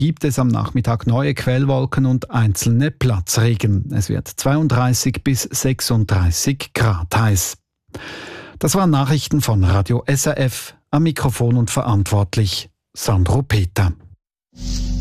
gibt es am Nachmittag neue Quellwolken und einzelne Platzregen. Es wird 32 bis 36 Grad heiß. Das waren Nachrichten von Radio SRF. Am Mikrofon und verantwortlich Sandro Peter.